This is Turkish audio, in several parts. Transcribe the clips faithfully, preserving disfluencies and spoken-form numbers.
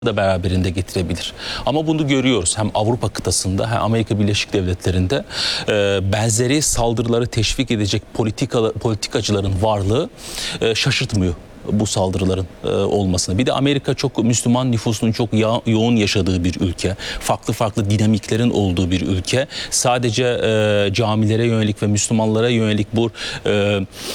da beraberinde getirebilir. Ama bunu görüyoruz hem Avrupa kıtasında hem Amerika Birleşik Devletleri'nde e, benzeri saldırıları teşvik edecek politika, politikacıların varlığı e, şaşırtmıyor bu saldırıların e, olmasına. Bir de Amerika çok Müslüman nüfusunun çok ya, yoğun yaşadığı bir ülke. Farklı farklı dinamiklerin olduğu bir ülke. Sadece e, camilere yönelik ve Müslümanlara yönelik bu e,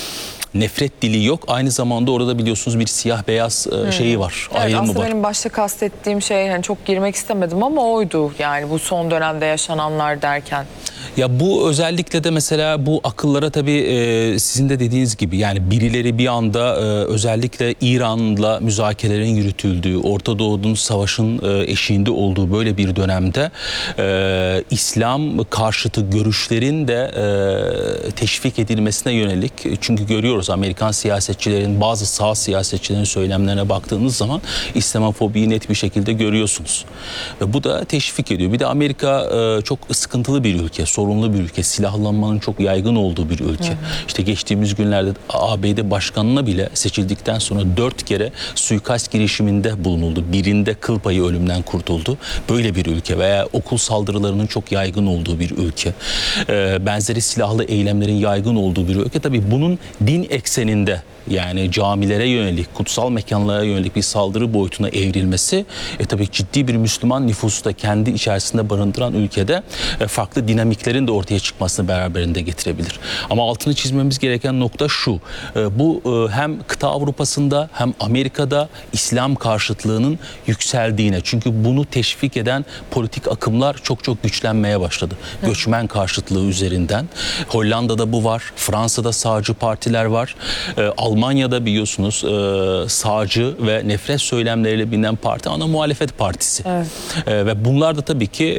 nefret dili yok. Aynı zamanda orada biliyorsunuz bir siyah beyaz e, şeyi var. Evet, ayrımı aslında var. benim başta kastettiğim şey, yani çok girmek istemedim ama oydu. Yani bu son dönemde yaşananlar derken. Ya bu özellikle de mesela bu akıllara tabii e, sizin de dediğiniz gibi, yani birileri bir anda e, özellikle İran'la müzakerelerin yürütüldüğü, Orta Doğu'nun savaşın e, eşiğinde olduğu böyle bir dönemde e, İslam karşıtı görüşlerin de e, teşvik edilmesine yönelik, çünkü görüyoruz Amerikan siyasetçilerin, bazı sağ siyasetçilerin söylemlerine baktığınız zaman İslamofobiyi net bir şekilde görüyorsunuz. Ve bu da teşvik ediyor. Bir de Amerika e, çok sıkıntılı bir ülke, sorunlu bir ülke, silahlanmanın çok yaygın olduğu bir ülke. Hı hı. İşte geçtiğimiz günlerde A B D başkanına bile seçildikten sonra dört kere suikast girişiminde bulunuldu. Birinde kıl payı ölümden kurtuldu. Böyle bir ülke veya okul saldırılarının çok yaygın olduğu bir ülke. Ee, benzeri silahlı eylemlerin yaygın olduğu bir ülke. Tabii bunun din ekseninde, yani camilere yönelik, kutsal mekanlara yönelik bir saldırı boyutuna evrilmesi e, tabii ciddi bir Müslüman nüfusu da kendi içerisinde barındıran ülkede e, farklı dinamiklerin de ortaya çıkmasını beraberinde getirebilir. Ama altını çizmemiz gereken nokta şu: e, bu e, hem kıta Avrupa'sında hem Amerika'da İslam karşıtlığının yükseldiğine, çünkü bunu teşvik eden politik akımlar çok çok güçlenmeye başladı. Hı. Göçmen karşıtlığı üzerinden. Hollanda'da bu var, Fransa'da sağcı partiler var, e, Almanya'da biliyorsunuz e, sağcı ve nefret söylemleriyle bilinen parti ana muhalefet partisi. Evet. E, ve bunlar da tabii ki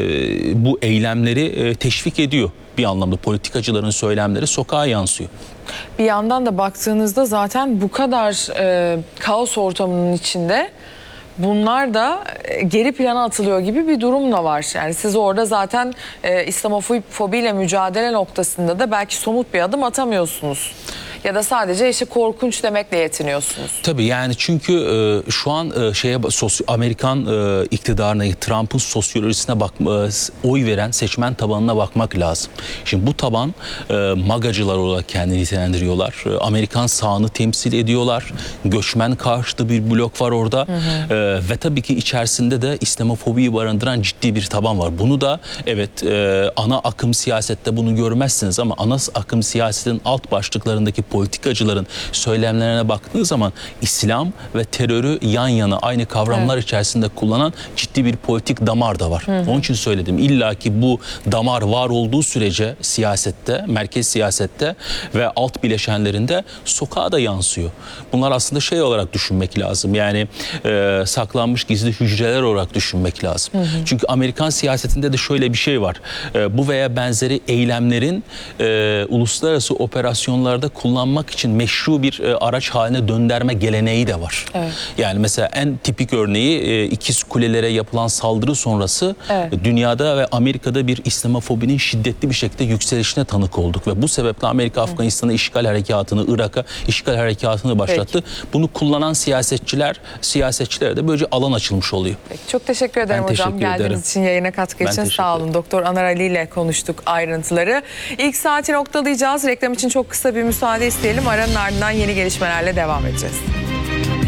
e, bu eylemleri e, teşvik ediyor. Bir anlamda politikacıların söylemleri sokağa yansıyor. Bir yandan da baktığınızda zaten bu kadar e, kaos ortamının içinde bunlar da geri plana atılıyor gibi bir durum da var. Yani siz orada zaten e, İslamofobiyle mücadele noktasında da belki somut bir adım atamıyorsunuz. Ya da sadece işte korkunç demekle yetiniyorsunuz. Tabii, yani çünkü e, şu an e, şeye sosyo, Amerikan e, iktidarına, Trump'ın sosyolojisine bakma, oy veren seçmen tabanına bakmak lazım. Şimdi bu taban e, magacılar olarak kendini nitelendiriyorlar. E, Amerikan sağını temsil ediyorlar. Göçmen karşıtı bir blok var orada. Hı hı. E, ve tabii ki içerisinde de İslamofobiyi barındıran ciddi bir taban var. Bunu da evet e, ana akım siyasette bunu görmezsiniz ama ana akım siyasetin alt başlıklarındaki politikacıların söylemlerine baktığınız zaman İslam ve terörü yan yana aynı kavramlar evet. içerisinde kullanan ciddi bir politik damar da var. Hı hı. Onun için söyledim. İlla ki bu damar var olduğu sürece siyasette, merkez siyasette ve alt bileşenlerinde sokağa da yansıyor. Bunlar aslında şey olarak düşünmek lazım. Yani e, saklanmış gizli hücreler olarak düşünmek lazım. Hı hı. Çünkü Amerikan siyasetinde de şöyle bir şey var. E, bu veya benzeri eylemlerin e, uluslararası operasyonlarda kullanılması için meşru bir e, araç haline döndürme geleneği de var. Evet. Yani mesela en tipik örneği e, İkiz Kulelere yapılan saldırı sonrası evet. e, dünyada ve Amerika'da bir İslamofobinin şiddetli bir şekilde yükselişine tanık olduk ve bu sebeple Amerika Afganistan'a işgal harekatını, Irak'a işgal harekatını başlattı. Peki. Bunu kullanan siyasetçiler, siyasetçilere de böylece alan açılmış oluyor. Peki. Çok teşekkür ederim ben hocam. Teşekkür Geldiğiniz ederim. için, yayına katkı için sağ olun. Doktor Anar Ali ile konuştuk ayrıntıları. İlk saati noktalayacağız. Reklam için çok kısa bir müsaade isteyelim. Aranın ardından yeni gelişmelerle devam edeceğiz.